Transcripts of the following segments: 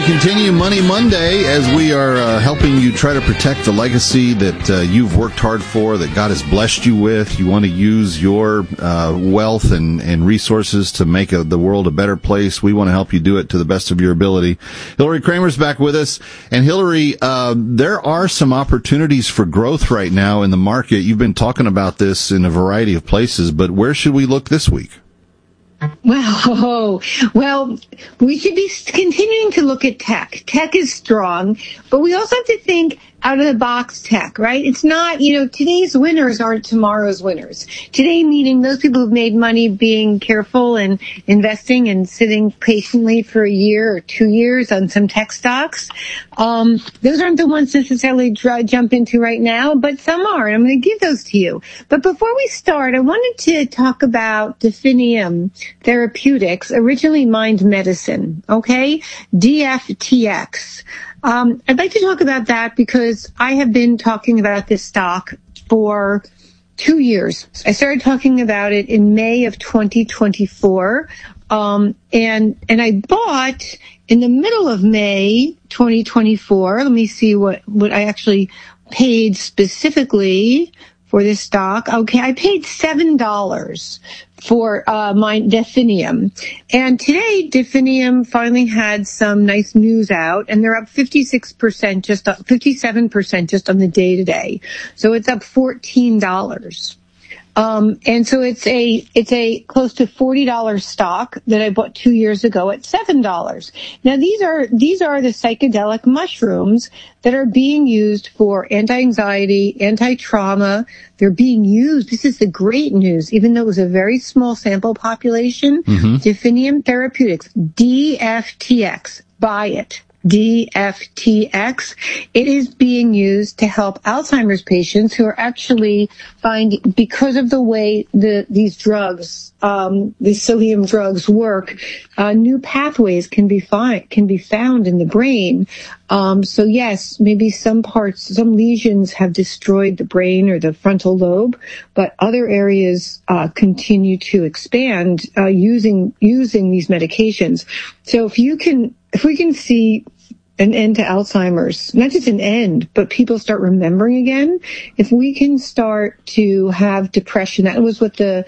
we continue Money Monday as we are helping you try to protect the legacy that you've worked hard for, that God has blessed you with. You want to use your wealth and resources to make the world a better place. We want to help you do it to the best of your ability. Hillary Kramer's back with us. And Hillary, there are some opportunities for growth right now in the market. You've been talking about this in a variety of places, but where should we look this week? Well, we should be continuing to look at tech. Tech is strong, but we also have to think out of the box tech, right? It's not, today's winners aren't tomorrow's winners. Today, meaning those people who've made money being careful and investing and sitting patiently for a year or 2 years on some tech stocks. Those aren't the ones necessarily jump into right now, but some are. And I'm going to give those to you. But before we start, I wanted to talk about Definium Therapeutics, originally Mind Medicine, okay? DFTX. I'd like to talk about that because I have been talking about this stock for 2 years. I started talking about it in May of 2024. And I bought in the middle of May 2024. Let me see what I actually paid specifically for this stock. Okay, I paid $7 for my Definium. And today, Definium finally had some nice news out, and they're up 57% just on the day today. So it's up $14. And so it's a close to $40 stock that I bought 2 years ago at $7. Now these are the psychedelic mushrooms that are being used for anti-anxiety, anti-trauma. They're being used. This is the great news, even though it was a very small sample population. Definium Therapeutics, DFTX, buy it. DFTX. It is being used to help Alzheimer's patients who are actually because of the way these drugs, these psyllium drugs work, new pathways can be found in the brain. So yes, maybe some lesions have destroyed the brain or the frontal lobe, but other areas continue to expand using these medications. So if we can see an end to Alzheimer's, not just an end, but people start remembering again, if we can start to have depression, that was what the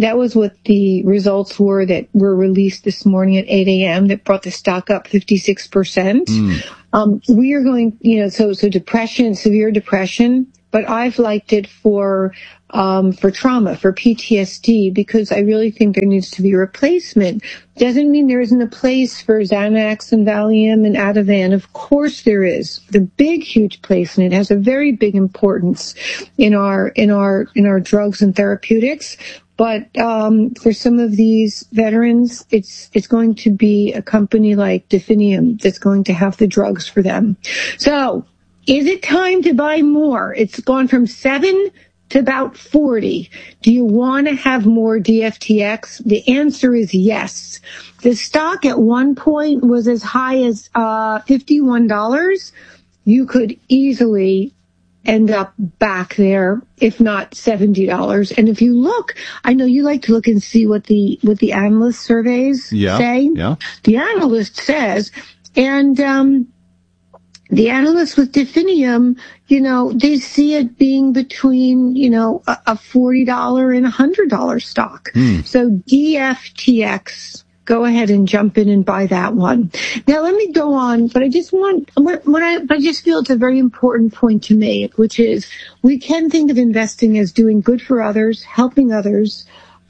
results were that were released this morning at 8 a.m. that brought the stock up 56%. We are going, so depression, severe depression, but I've liked it for trauma, for PTSD, because I really think there needs to be a replacement. Doesn't mean there isn't a place for Xanax and Valium and Ativan. Of course there is. The big, huge place, and it has a very big importance in our drugs and therapeutics. But for some of these veterans, it's going to be a company like Definium that's going to have the drugs for them. So, is it time to buy more? It's gone from 7 to about 40. Do you want to have more DFTX? The answer is yes. The stock at one point was as high as $51. You could easily end up back there, if not $70. And if you look, I know you like to look and see what the analyst surveys say. Yeah. The analyst says, and the analysts with Definium, they see it being between, a $40 and $100 stock. So DFTX, go ahead and jump in and buy that one. Now let me go on, but I just feel it's a very important point to make, which is we can think of investing as doing good for others, helping others,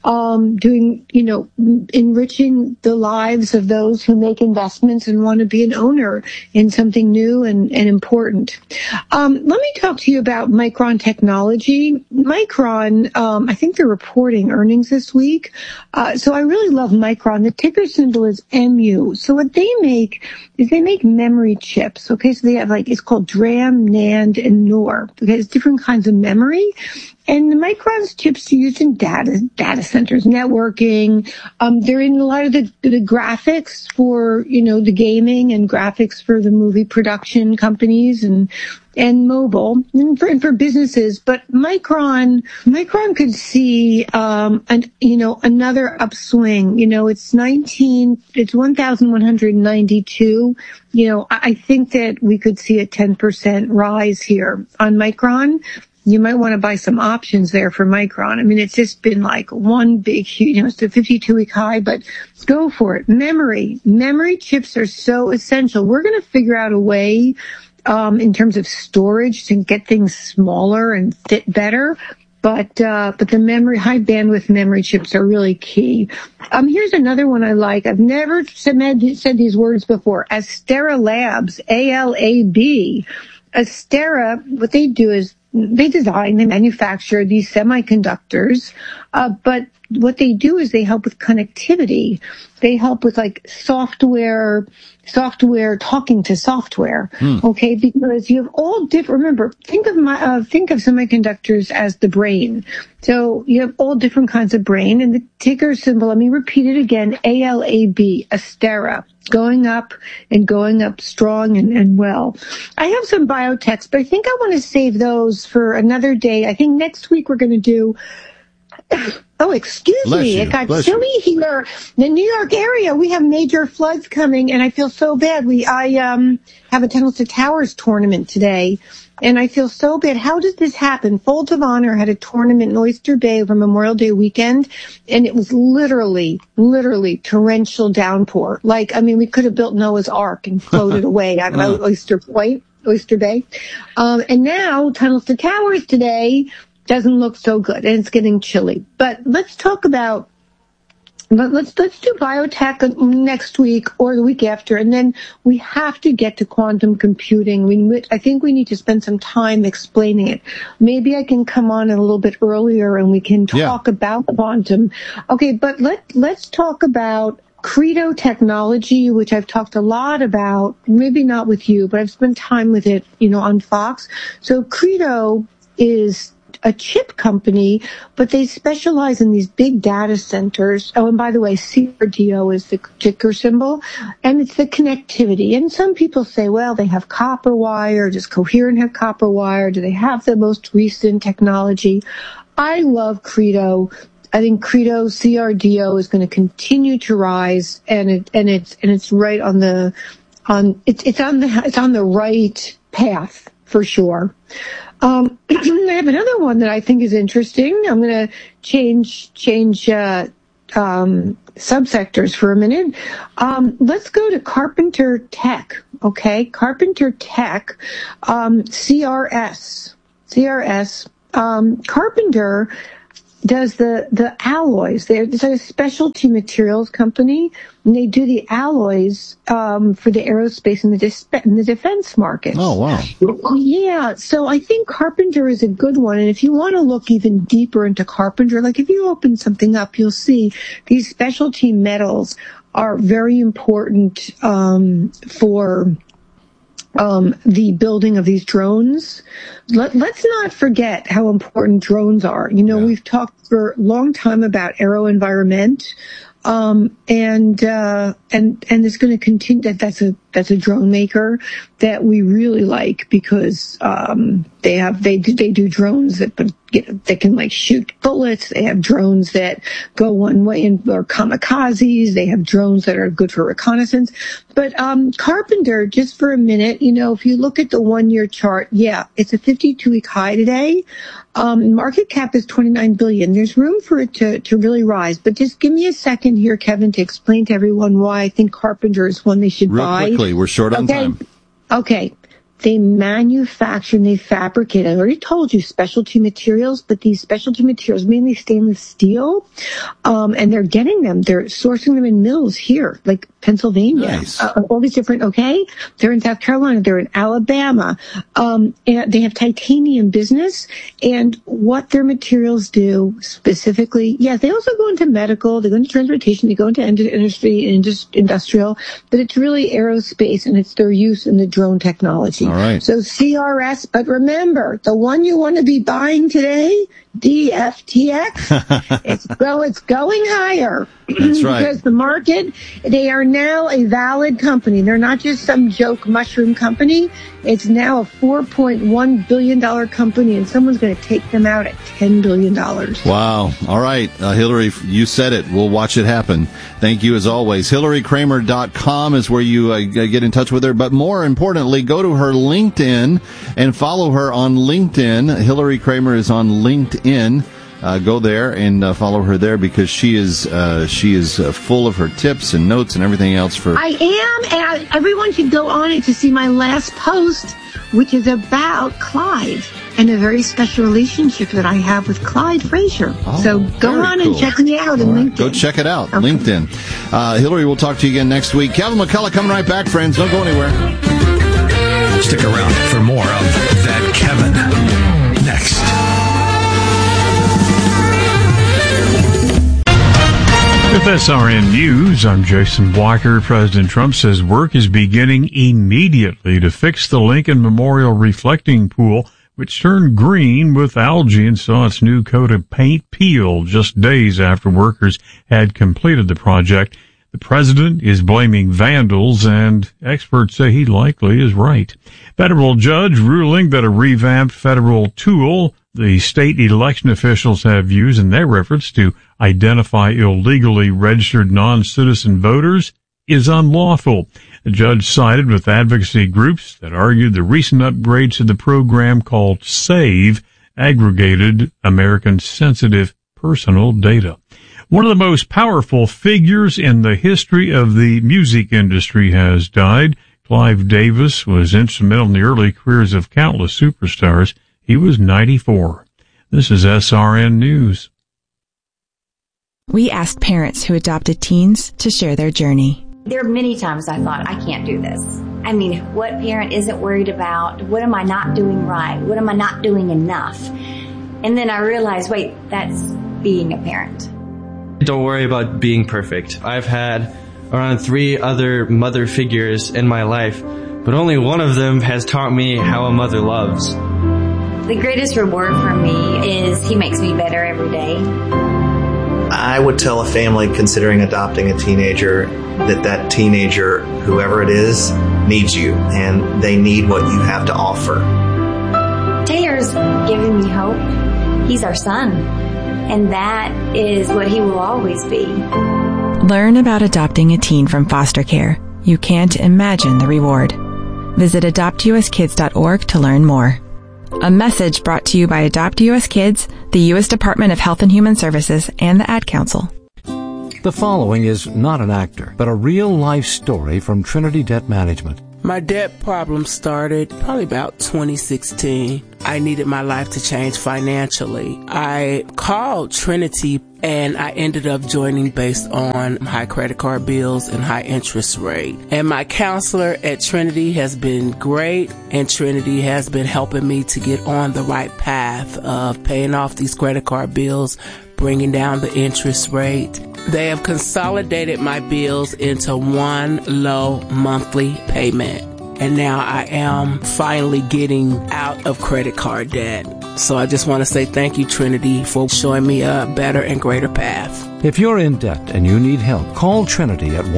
enriching the lives of those who make investments and want to be an owner in something new and important. Let me talk to you about Micron Technology. Micron, I think they're reporting earnings this week. So I really love Micron. The ticker symbol is MU. So what they make is they make memory chips. Okay. So they have it's called DRAM, NAND, and NOR. Okay. It's different kinds of memory. And the Micron's chips are used in data centers, networking. They're in a lot of the graphics for, the gaming and graphics for the movie production companies. And and mobile and for businesses. But Micron could see, another upswing. It's 1,192. I think that we could see a 10% rise here on Micron. You might want to buy some options there for Micron. I mean, it's just been like one big, huge, it's a 52-week high, but go for it. Memory chips are so essential. We're going to figure out a way, in terms of storage to get things smaller and fit better. But the high bandwidth memory chips are really key. Here's another one I like. I've never said these words before. Astera Labs, ALAB. Astera, what they do is they manufacture these semiconductors, but what they do is they help with connectivity. They help with like software talking to software. Okay, because you have all different. Remember, think of semiconductors as the brain. So you have all different kinds of brain, and the ticker symbol. Let me repeat it again: ALAB, Astera, going up strong and well. I have some biotechs, but I think I want to save those for another day. I think next week we're going to do. Oh, excuse me. It got chilly here. The New York area, we have major floods coming, and I feel so bad. I have a Tennis Towers tournament today, and I feel so bad. How did this happen? Folds of Honor had a tournament in Oyster Bay over Memorial Day weekend, and it was literally torrential downpour. We could have built Noah's Ark and floated away out of Oyster Bay. And now Tunnels to Towers today doesn't look so good, and it's getting chilly. But let's do biotech next week or the week after, and then we have to get to quantum computing. I think we need to spend some time explaining it. Maybe I can come on a little bit earlier and we can talk about quantum. Okay, but let's talk about Credo technology, which I've talked a lot about, maybe not with you, but I've spent time with it, on Fox. So Credo is a chip company, but they specialize in these big data centers. Oh, and by the way, CRDO is the ticker symbol, and it's the connectivity. And some people say, well, they have copper wire. Does Coherent have copper wire? Do they have the most recent technology? I love Credo. I think Credo CRDO is going to continue to rise, and it's right on the right path for sure. I have another one that I think is interesting. I'm going to change subsectors for a minute. Let's go to Carpenter Tech. Okay, Carpenter Tech, CRS. Carpenter does the alloys. It's a specialty materials company, and they do the alloys for the aerospace and the defense markets. Oh, wow. Yeah, so I think Carpenter is a good one. And if you want to look even deeper into Carpenter, like if you open something up, you'll see these specialty metals are very important for the building of these drones. Let's not forget how important drones are. We've talked for a long time about AeroVironment, and it's going to continue. That's a drone maker that we really like because they do drones that can shoot bullets. They have drones that go one way or kamikazes. They have drones that are good for reconnaissance. But Carpenter, just for a minute, if you look at the 1-year chart, it's a 52-week high today. Market cap is $29 billion. There's room for it to really rise. But just give me a second here, Kevin, to explain to everyone why I think Carpenter is one they should buy. Real quickly, we're short on time. Okay. They manufacture and they fabricate. I already told you specialty materials, but these specialty materials, mainly stainless steel, and they're getting them. They're sourcing them in mills here, like Pennsylvania. Nice. All these different, they're in South Carolina, they're in Alabama. And they have titanium business, and what their materials do specifically, they also go into medical, they go into transportation, they go into industry, industrial, but it's really aerospace, and it's their use in the drone technology. All right. So CRS, but remember, the one you want to be buying today, DFTX. It's going higher. That's right. Because the market, they are now a valid company. They're not just some joke mushroom company. It's now a $4.1 billion company, and someone's going to take them out at $10 billion. Wow. All right. Hillary, you said it. We'll watch it happen. Thank you as always. HillaryKramer.com is where you get in touch with her. But more importantly, go to her LinkedIn and follow her on LinkedIn. Hillary Kramer is on LinkedIn. Go there and follow her there because she is full of her tips and notes and everything else for. I am, and everyone should go on it to see my last post, which is about Clyde and a very special relationship that I have with Clyde Frazier. Oh, so go on and check me out on LinkedIn. Go check it out, okay. LinkedIn. Hillary, we'll talk to you again next week. Kevin McCullough coming right back, friends. Don't go anywhere. Stick around for more of That Kevin next. With SRN News, I'm Jason Blocker. President Trump says work is beginning immediately to fix the Lincoln Memorial reflecting pool, which turned green with algae and saw its new coat of paint peel just days after workers had completed the project. The president is blaming vandals, and experts say he likely is right. Federal judge ruling that a revamped federal tool the state election officials have used in their efforts to identify illegally registered non-citizen voters is unlawful. The judge sided with advocacy groups that argued the recent upgrades to the program called SAVE aggregated American sensitive personal data. One of the most powerful figures in the history of the music industry has died. Clive Davis was instrumental in the early careers of countless superstars. He was 94. This is SRN News. We asked parents who adopted teens to share their journey. There are many times I thought, I can't do this. I mean, what parent isn't worried about? What am I not doing right? What am I not doing enough? And then I realized, wait, that's being a parent. Don't worry about being perfect. I've had around 3 other mother figures in my life, but only one of them has taught me how a mother loves. The greatest reward for me is he makes me better every day. I would tell a family considering adopting a teenager that teenager, whoever it is, needs you, and they need what you have to offer. Taylor's giving me hope. He's our son, and that is what he will always be. Learn about adopting a teen from foster care. You can't imagine the reward. Visit adoptuskids.org to learn more. A message brought to you by Adopt U.S. Kids, the U.S. Department of Health and Human Services, and the Ad Council. The following is not an actor, but a real-life story from Trinity Debt Management. My debt problem started probably about 2016. I needed my life to change financially. I called Trinity and I ended up joining based on high credit card bills and high interest rate. And my counselor at Trinity has been great, and Trinity has been helping me to get on the right path of paying off these credit card bills, bringing down the interest rate. They have consolidated my bills into one low monthly payment. And now I am finally getting out of credit card debt. So I just want to say thank you, Trinity, for showing me a better and greater path. If you're in debt and you need help, call Trinity at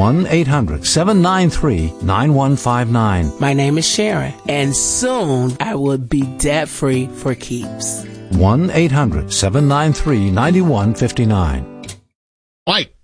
1-800-793-9159. My name is Sharon, and soon I will be debt-free for keeps. 1-800-793-9159. Mike.